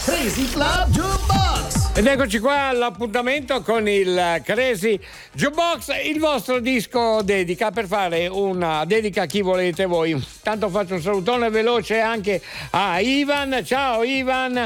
Crazy Club Jukebox. Ed eccoci qua all'appuntamento con il Crazy Jukebox, il vostro disco dedica, per fare una dedica a chi volete voi. Tanto faccio un salutone veloce anche a Ivan, ciao Ivan,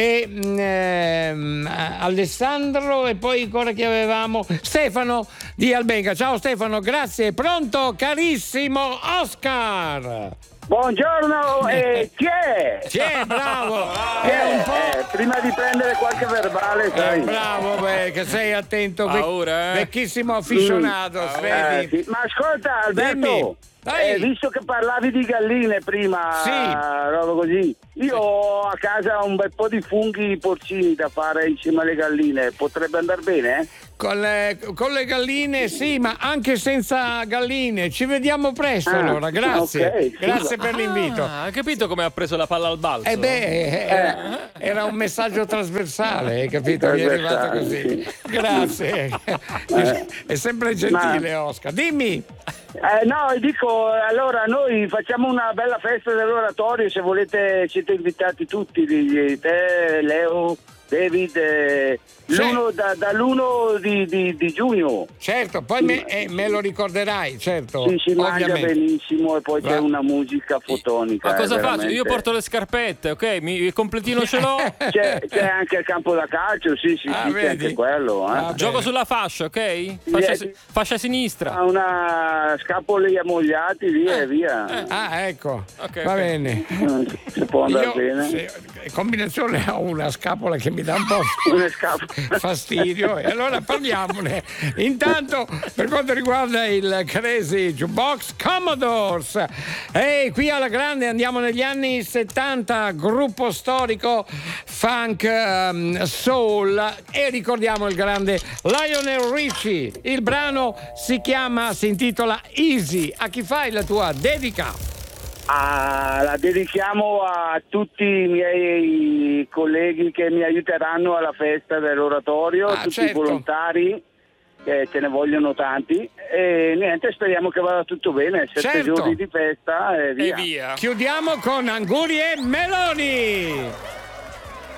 e Alessandro, e poi ancora chi avevamo? Stefano di Albenga. Ciao Stefano, grazie. Pronto carissimo Oscar? Buongiorno, chi è? Chi è? Bravo! Prima di prendere qualche verbale, sai. Bravo, che sei attento, Paura, vecchissimo afficionato, vedi? Sì. Ma ascolta, Alberto, visto che parlavi di galline prima, roba così, io ho a casa un bel po' di funghi porcini da fare insieme alle galline, potrebbe andare bene? Con le galline sì, ma anche senza galline. Ci vediamo presto allora, grazie. Okay, grazie per l'invito. Hai capito come ha preso la palla al balzo? Era un messaggio trasversale, hai capito? Mi è arrivato così. Grazie. È sempre gentile, Oscar. Dimmi. No, dico, allora noi facciamo una bella festa dell'oratorio, se volete siete invitati tutti, te, Leo, David, dall'1 di giugno. Certo, poi me lo ricorderai, certo. Sì, si mangia benissimo e poi c'è una musica fotonica. Ma cosa faccio? veramente. Io porto le scarpette, ok? Il completino ce l'ho. C'è anche il campo da calcio, sì, c'è anche quello. Gioco sulla fascia, ok? Fascia sinistra. Una scapoli ammogliati, via. Ecco, Okay, va bene. Si può andare bene. In combinazione a una scapola che mi dà un po' fastidio, e allora parliamone. Intanto, per quanto riguarda il Crazy Jukebox, Commodores, e qui alla grande andiamo negli anni 70, gruppo storico funk soul, e ricordiamo il grande Lionel Richie. Il brano si intitola Easy. A chi fai la tua dedica? La dedichiamo a tutti i miei colleghi che mi aiuteranno alla festa dell'oratorio, tutti i volontari, che ce ne vogliono tanti, e niente, speriamo che vada tutto bene, 7 giorni di festa e via. Chiudiamo con Anguri e Meloni.